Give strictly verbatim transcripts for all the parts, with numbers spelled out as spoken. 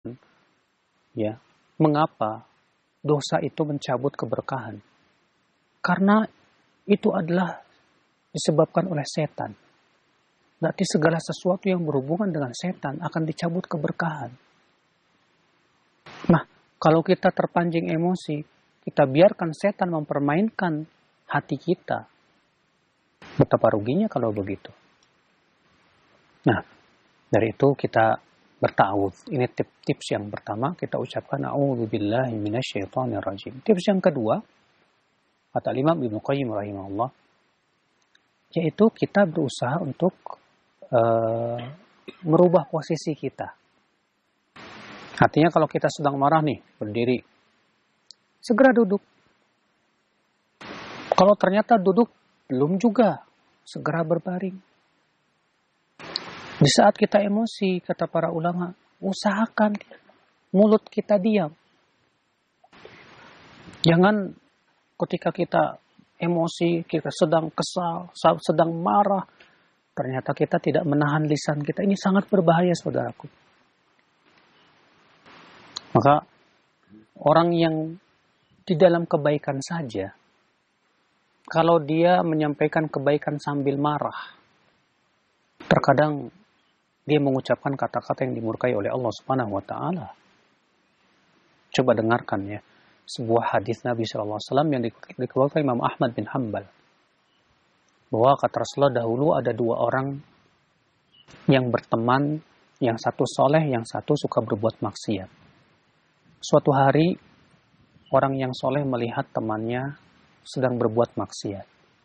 Ya, mengapa dosa itu mencabut keberkahan? Karena itu adalah disebabkan oleh setan. Berarti segala sesuatu yang berhubungan dengan setan akan dicabut keberkahan. Nah, kalau kita terpancing emosi, kita biarkan setan mempermainkan hati kita. Betapa ruginya kalau begitu. Nah, dari itu kita bertawudz. Ini tips yang pertama, kita ucapkan a'udzubillahi minasyaitonirrajim. Tips yang kedua, kata Imam Ibnu Qayyim rahimahullah, yaitu kita berusaha untuk uh, merubah posisi kita. Artinya kalau kita sedang marah nih, berdiri, segera duduk. Kalau ternyata duduk belum juga, segera berbaring. Di saat kita emosi, kata para ulama, usahakan mulut kita diam. Jangan ketika kita emosi, kita sedang kesal, sedang marah, ternyata kita tidak menahan lisan kita. Ini sangat berbahaya, saudaraku. Maka orang yang di dalam kebaikan saja, kalau dia menyampaikan kebaikan sambil marah, terkadang dia mengucapkan kata-kata yang dimurkai oleh Allah Subhanahu wa taala. Coba dengarkan ya, sebuah hadis Nabi shallallahu alaihi wasallam yang dikeluarkan Imam Ahmad bin Hanbal. Bahwa kata Rasulullah, dahulu ada dua orang yang berteman, yang satu soleh, yang satu suka berbuat maksiat. Suatu hari, orang yang soleh melihat temannya sedang berbuat maksiat.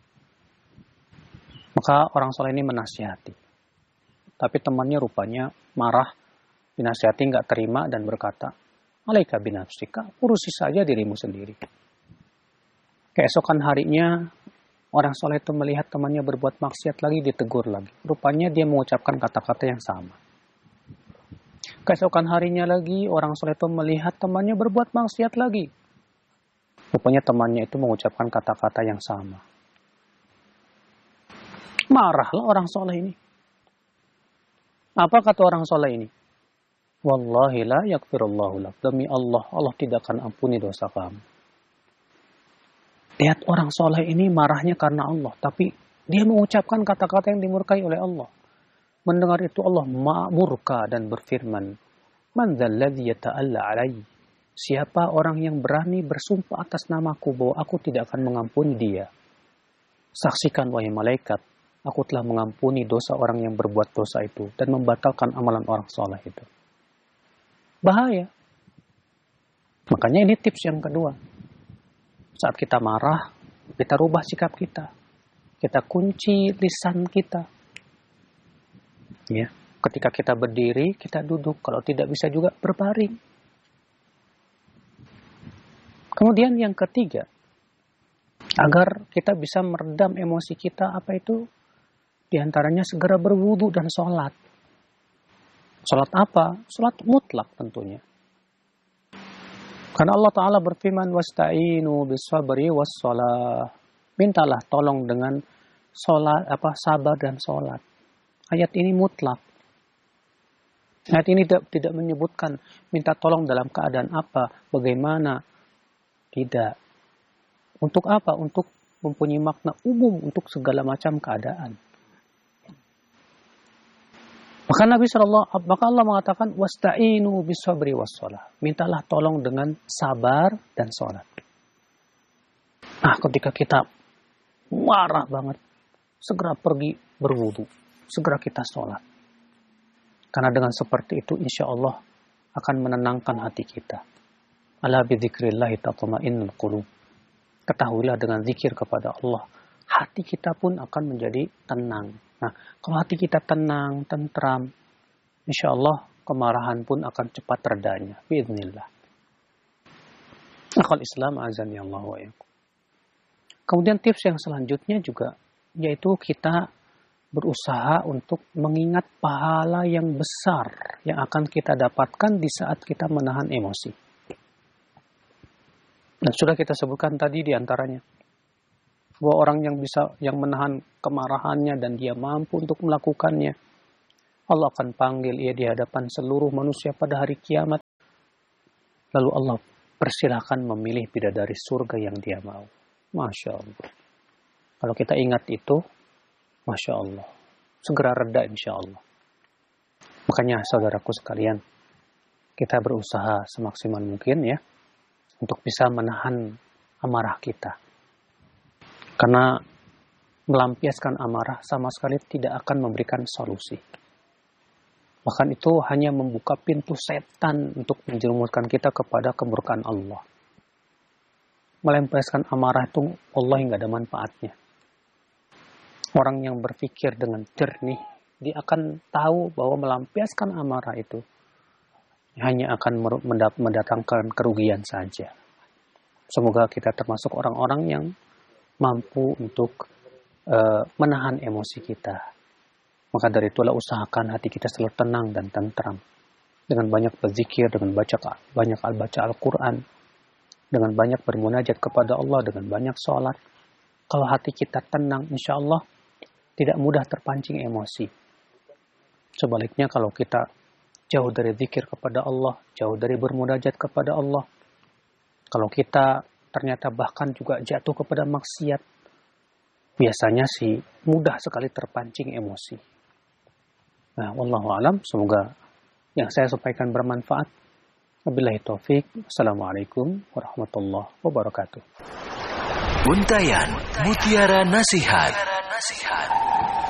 Maka orang soleh ini menasihati. Tapi temannya rupanya marah, dinasihati nggak terima dan berkata, alaika binafsika, urusi saja dirimu sendiri. Keesokan harinya, orang soleh itu melihat temannya berbuat maksiat lagi, ditegur lagi. Rupanya dia mengucapkan kata-kata yang sama. Keesokan harinya lagi, orang soleh itu melihat temannya berbuat maksiat lagi. Rupanya temannya itu mengucapkan kata-kata yang sama. Marahlah orang soleh ini. Apa kata orang soleh ini? Wallahi la yakfirullahu lak. Demi Allah, Allah tidak akan ampuni dosa kamu. Lihat orang soleh ini marahnya karena Allah. Tapi dia mengucapkan kata-kata yang dimurkai oleh Allah. Mendengar itu Allah murka dan berfirman, Man dzalladzi yata'alla alaihi. Siapa orang yang berani bersumpah atas namaku bahwa aku tidak akan mengampuni dia. Saksikan wahai malaikat, aku telah mengampuni dosa orang yang berbuat dosa itu dan membatalkan amalan orang soleh itu. Bahaya. Makanya ini tips yang kedua. Saat kita marah, kita rubah sikap kita. Kita kunci lisan kita. Ya, ketika kita berdiri, kita duduk. Kalau tidak bisa juga berbaring. Kemudian yang ketiga, agar kita bisa meredam emosi kita, apa itu? Di antaranya segera berwudu dan sholat. Sholat apa? Sholat mutlak tentunya. Karena Allah Ta'ala berfirman, wasta'inu bisabri wassholah. Mintalah tolong dengan sholat, apa, sabar dan sholat. Ayat ini mutlak. Ayat ini tidak, tidak menyebutkan minta tolong dalam keadaan apa, bagaimana. Tidak. Untuk apa? Untuk mempunyai makna umum untuk segala macam keadaan. Maka Nabi Shallallahu maka Allah mengatakan wasta'inu bisabri wassholah. Mintalah tolong dengan sabar dan sholat. Nah, ketika kita marah banget, segera pergi berwudu, segera kita sholat. Karena dengan seperti itu insya Allah akan menenangkan hati kita. Ala bidzikrillahi tatma'innul qulub. Ketahuilah dengan zikir kepada Allah, hati kita pun akan menjadi tenang. Nah, kalau hati kita tenang, tentram, insya Allah kemarahan pun akan cepat redanya. Biiznillah. Akal Islam azani Allah wa yakum. Kemudian tips yang selanjutnya juga, yaitu kita berusaha untuk mengingat pahala yang besar yang akan kita dapatkan di saat kita menahan emosi. Dan sudah kita sebutkan tadi di antaranya, bahwa orang yang bisa, yang menahan kemarahannya dan dia mampu untuk melakukannya, Allah akan panggil ia di hadapan seluruh manusia pada hari kiamat. Lalu Allah persilahkan memilih bidadari surga yang dia mau. Masya Allah. Kalau kita ingat itu, Masya Allah, segera reda insya Allah. Makanya saudaraku sekalian, kita berusaha semaksimal mungkin ya, untuk bisa menahan amarah kita. Karena melampiaskan amarah sama sekali tidak akan memberikan solusi. Bahkan itu hanya membuka pintu setan untuk menjerumuskan kita kepada kemurkaan Allah. Melampiaskan amarah itu wallahi nggak ada manfaatnya. Orang yang berpikir dengan jernih, dia akan tahu bahwa melampiaskan amarah itu hanya akan mendatangkan kerugian saja. Semoga kita termasuk orang-orang yang mampu untuk uh, menahan emosi kita. Maka dari itulah usahakan hati kita selalu tenang dan tentram. Dengan banyak berzikir, dengan baca banyak baca Al-Quran, dengan banyak bermunajat kepada Allah, dengan banyak sholat. Kalau hati kita tenang, insya Allah tidak mudah terpancing emosi. Sebaliknya kalau kita jauh dari zikir kepada Allah, jauh dari bermunajat kepada Allah, kalau kita ternyata bahkan juga jatuh kepada maksiat, biasanya sih mudah sekali terpancing emosi. Nah, wallahu alam, semoga yang saya sampaikan bermanfaat. Wabillahi taufik. Assalamualaikum warahmatullahi wabarakatuh. Untayan Mutiara Nasihat.